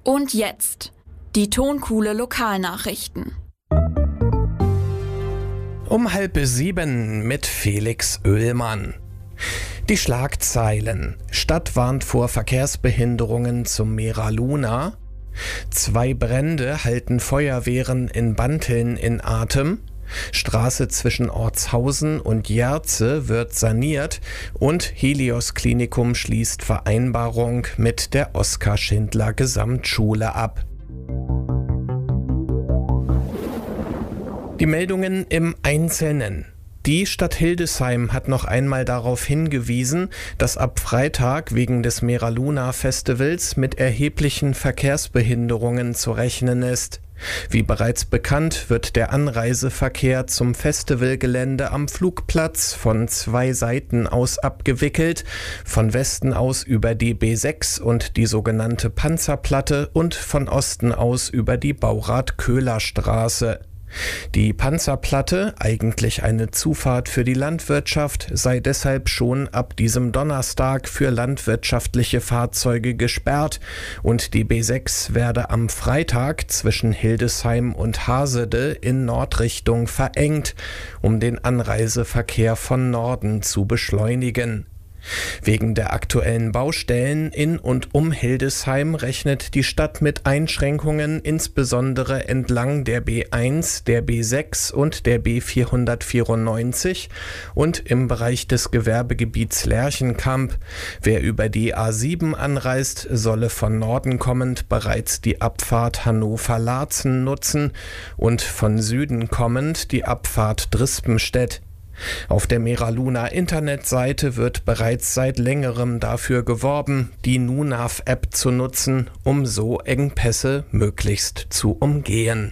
Und jetzt die Tonkuhle Lokalnachrichten. Um 6:30 mit Felix Oehlmann. Die Schlagzeilen: Stadt warnt vor Verkehrsbehinderungen zum Meera-Luna. 2 Brände halten Feuerwehren in Banteln in Atem. Straße zwischen Ortshausen und Jerze wird saniert und Helios Klinikum schließt Vereinbarung mit der Oskar Schindler Gesamtschule ab. Die Meldungen im Einzelnen. Die Stadt Hildesheim hat noch einmal darauf hingewiesen, dass ab Freitag wegen des Meera-Luna-Festivals mit erheblichen Verkehrsbehinderungen zu rechnen ist. Wie bereits bekannt, wird der Anreiseverkehr zum Festivalgelände am Flugplatz von 2 Seiten aus abgewickelt, von Westen aus über die B6 und die sogenannte Panzerplatte und von Osten aus über die Baurath-Köhler-Straße. Die Panzerplatte, eigentlich eine Zufahrt für die Landwirtschaft, sei deshalb schon ab diesem Donnerstag für landwirtschaftliche Fahrzeuge gesperrt und die B6 werde am Freitag zwischen Hildesheim und Hasede in Nordrichtung verengt, um den Anreiseverkehr von Norden zu beschleunigen. Wegen der aktuellen Baustellen in und um Hildesheim rechnet die Stadt mit Einschränkungen, insbesondere entlang der B1, der B6 und der B494 und im Bereich des Gewerbegebiets Lerchenkamp. Wer über die A7 anreist, solle von Norden kommend bereits die Abfahrt Hannover-Laatzen nutzen und von Süden kommend die Abfahrt Drispenstedt. Auf der Meera-Luna-Internetseite wird bereits seit längerem dafür geworben, die NUNAV-App zu nutzen, um so Engpässe möglichst zu umgehen.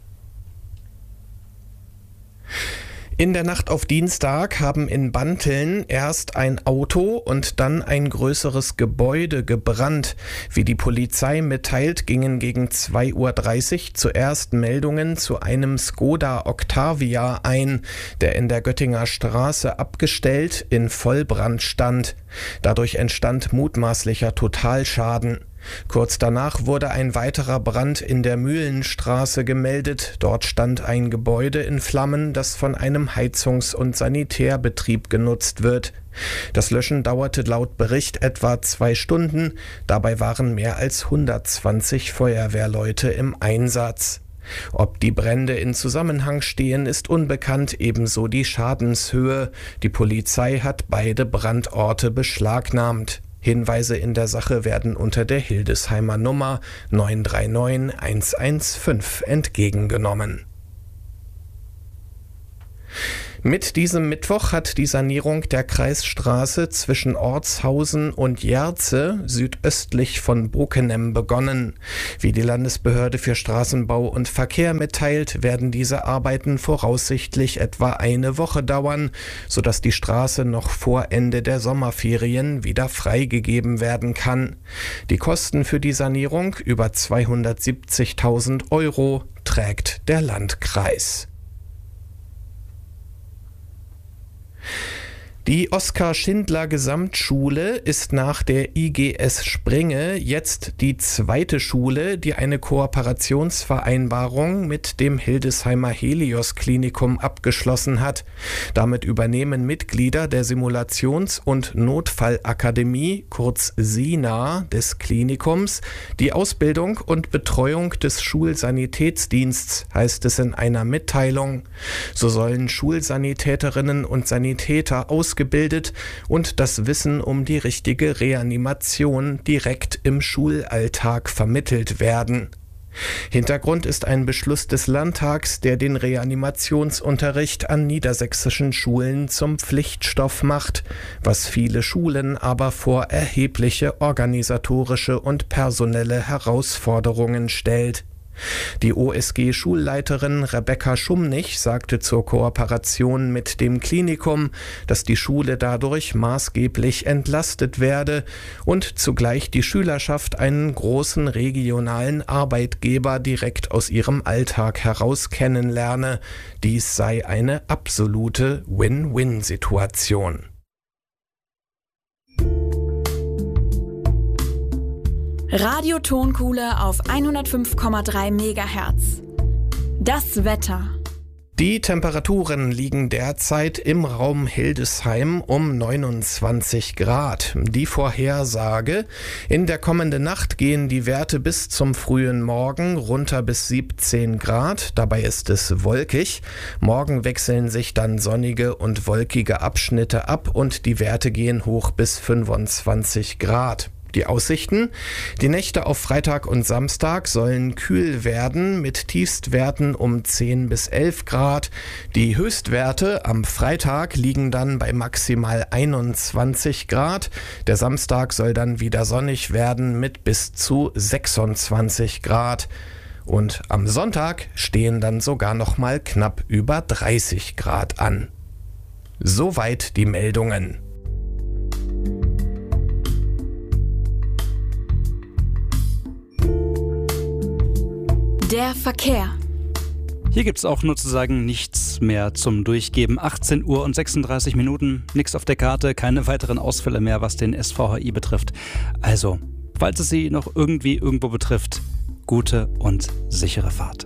In der Nacht auf Dienstag haben in Banteln erst ein Auto und dann ein größeres Gebäude gebrannt. Wie die Polizei mitteilt, gingen gegen 2:30 Uhr zuerst Meldungen zu einem Skoda Octavia ein, der in der Göttinger Straße abgestellt in Vollbrand stand. Dadurch entstand mutmaßlicher Totalschaden. Kurz danach wurde ein weiterer Brand in der Mühlenstraße gemeldet. Dort stand ein Gebäude in Flammen, das von einem Heizungs- und Sanitärbetrieb genutzt wird. Das Löschen dauerte laut Bericht etwa 2 Stunden. Dabei waren mehr als 120 Feuerwehrleute im Einsatz. Ob die Brände in Zusammenhang stehen, ist unbekannt, ebenso die Schadenshöhe. Die Polizei hat beide Brandorte beschlagnahmt. Hinweise in der Sache werden unter der Hildesheimer Nummer 939 115 entgegengenommen. Mit diesem Mittwoch hat die Sanierung der Kreisstraße zwischen Ortshausen und Jerze südöstlich von Bockenem begonnen. Wie die Landesbehörde für Straßenbau und Verkehr mitteilt, werden diese Arbeiten voraussichtlich etwa eine Woche dauern, sodass die Straße noch vor Ende der Sommerferien wieder freigegeben werden kann. Die Kosten für die Sanierung, über 270.000 €, trägt der Landkreis. Die Oskar Schindler Gesamtschule ist nach der IGS Springe jetzt die 2. Schule, die eine Kooperationsvereinbarung mit dem Hildesheimer Helios Klinikum abgeschlossen hat. Damit übernehmen Mitglieder der Simulations- und Notfallakademie, kurz SINA, des Klinikums, die Ausbildung und Betreuung des Schulsanitätsdienstes, heißt es in einer Mitteilung. So sollen Schulsanitäterinnen und Sanitäter ausgebildet und das Wissen um die richtige Reanimation direkt im Schulalltag vermittelt werden. Hintergrund ist ein Beschluss des Landtags, der den Reanimationsunterricht an niedersächsischen Schulen zum Pflichtstoff macht, was viele Schulen aber vor erhebliche organisatorische und personelle Herausforderungen stellt. Die OSG-Schulleiterin Rebecca Schumnich sagte zur Kooperation mit dem Klinikum, dass die Schule dadurch maßgeblich entlastet werde und zugleich die Schülerschaft einen großen regionalen Arbeitgeber direkt aus ihrem Alltag heraus kennenlerne. Dies sei eine absolute Win-Win-Situation. Radio Tonkuhle auf 105,3 MHz. Das Wetter. Die Temperaturen liegen derzeit im Raum Hildesheim um 29 Grad. Die Vorhersage: In der kommenden Nacht gehen die Werte bis zum frühen Morgen runter bis 17 Grad. Dabei ist es wolkig. Morgen wechseln sich dann sonnige und wolkige Abschnitte ab und die Werte gehen hoch bis 25 Grad. Die Aussichten: Die Nächte auf Freitag und Samstag sollen kühl werden mit Tiefstwerten um 10 bis 11 Grad. Die Höchstwerte am Freitag liegen dann bei maximal 21 Grad. Der Samstag soll dann wieder sonnig werden mit bis zu 26 Grad. Und am Sonntag stehen dann sogar noch mal knapp über 30 Grad an. Soweit die Meldungen. Der Verkehr. Hier gibt's auch nur zu sagen nichts mehr zum Durchgeben. 18 Uhr und 36 Minuten, nichts auf der Karte, keine weiteren Ausfälle mehr, was den SVHI betrifft. Also, falls es Sie noch irgendwie irgendwo betrifft, gute und sichere Fahrt.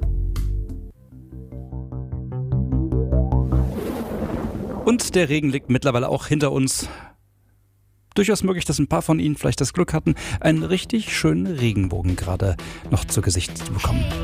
Und der Regen liegt mittlerweile auch hinter uns. Durchaus möglich, dass ein paar von Ihnen vielleicht das Glück hatten, einen richtig schönen Regenbogen gerade noch zu Gesicht zu bekommen.